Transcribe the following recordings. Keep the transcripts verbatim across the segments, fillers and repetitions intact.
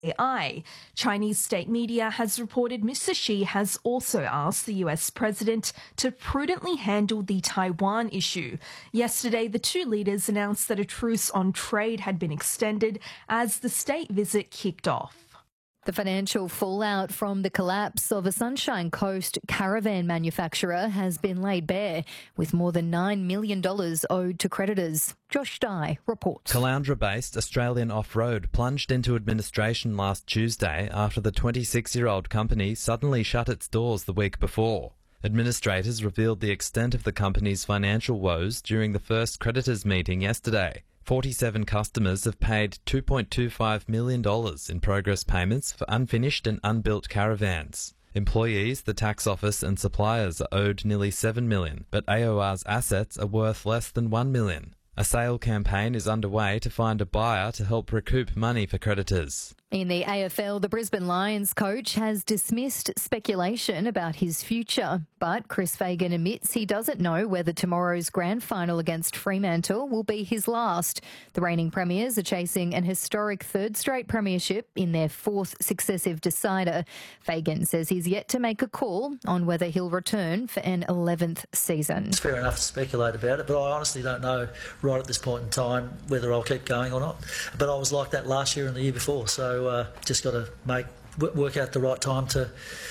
A I. Chinese state media has reported Mister Xi has also asked the U S president to prudently handle the Taiwan issue. Yesterday, the two leaders announced that a truce on trade had been extended as the state visit kicked off. The financial fallout from the collapse of a Sunshine Coast caravan manufacturer has been laid bare, with more than nine million dollars owed to creditors. Josh Dye reports. Caloundra-based Australian Off-Road plunged into administration last Tuesday after the twenty-six-year-old company suddenly shut its doors the week before. Administrators revealed the extent of the company's financial woes during the first creditors' meeting yesterday. forty-seven customers have paid two point two five million dollars in progress payments for unfinished and unbuilt caravans. Employees, the tax office and suppliers are owed nearly seven million dollars, but A O R's assets are worth less than one million dollars. A sale campaign is underway to find a buyer to help recoup money for creditors. In the A F L, the Brisbane Lions coach has dismissed speculation about his future, but Chris Fagan admits he doesn't know whether tomorrow's grand final against Fremantle will be his last. The reigning premiers are chasing an historic third straight premiership in their fourth successive decider. Fagan says he's yet to make a call on whether he'll return for an eleventh season. It's fair enough to speculate about it, but I honestly don't know right at this point in time whether I'll keep going or not. But I was like that last year and the year before, so uh, just got to make work out the right time to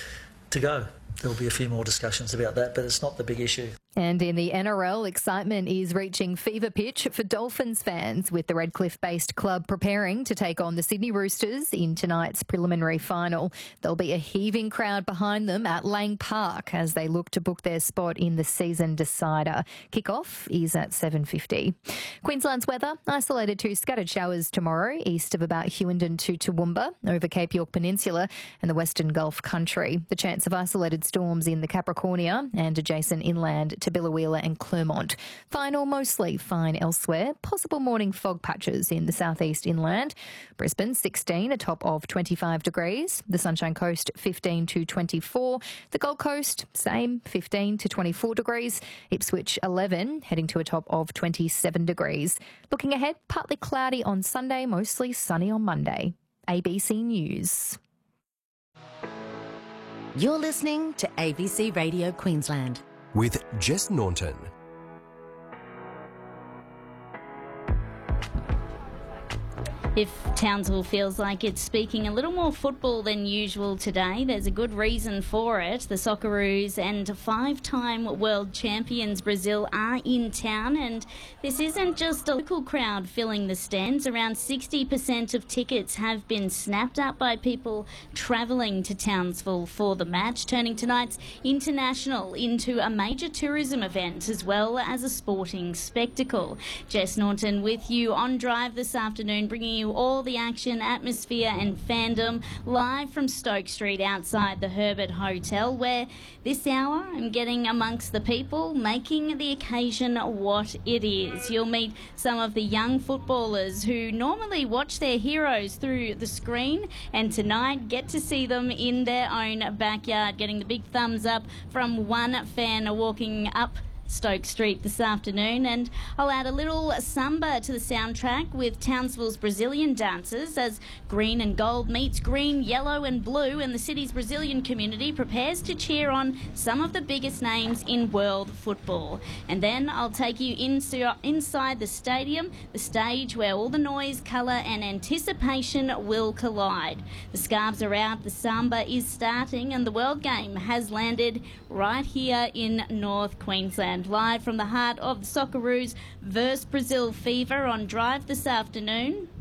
to go. There'll be a few more discussions about that, but it's not the big issue. And in the N R L, excitement is reaching fever pitch for Dolphins fans, with the Redcliffe-based club preparing to take on the Sydney Roosters in tonight's preliminary final. There'll be a heaving crowd behind them at Lang Park as they look to book their spot in the season decider. Kick-off is at seven fifty. Queensland's weather, isolated to scattered showers tomorrow, east of about Hughenden to Toowoomba, over Cape York Peninsula and the Western Gulf country. The chance of isolated storms in the Capricornia and adjacent inland to Biloela and Clermont. Final mostly fine elsewhere. Possible morning fog patches in the southeast inland. Brisbane sixteen, a top of twenty-five degrees. The Sunshine Coast fifteen to twenty-four. The Gold Coast same, fifteen to twenty-four degrees. Ipswich eleven, heading to a top of twenty-seven degrees. Looking ahead, partly cloudy on Sunday, mostly sunny on Monday. A B C News. You're listening to A B C Radio Queensland. With Jess Naunton. If Townsville feels like it's speaking a little more football than usual today, there's a good reason for it. The Socceroos and five-time world champions Brazil are in town, and this isn't just a local crowd filling the stands. Around sixty percent of tickets have been snapped up by people travelling to Townsville for the match, turning tonight's international into a major tourism event as well as a sporting spectacle. Jess Naunton with you on Drive this afternoon, bringing you all the action, atmosphere and fandom live from Stoke Street outside the Herbert Hotel, where this hour I'm getting amongst the people, making the occasion what it is. You'll meet some of the young footballers who normally watch their heroes through the screen, and tonight get to see them in their own backyard, getting the big thumbs up from one fan walking up Stoke Street this afternoon. And I'll add a little samba to the soundtrack with Townsville's Brazilian dancers as green and gold meets green, yellow and blue, and the city's Brazilian community prepares to cheer on some of the biggest names in world football. And then I'll take you inside the stadium, the stage where all the noise, colour and anticipation will collide. The scarves are out, the samba is starting, and the World Game has landed right here in North Queensland. Live from the heart of the Socceroos versus Brazil fever on Drive this afternoon.